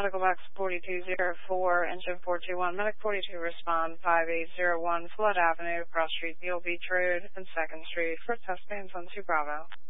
Medical Box 4204, Engine 421, Medic 42 respond 5801 Flood Avenue, Cross Street, Beale Beach Road, and 2nd Street for test bands on 2 Bravo.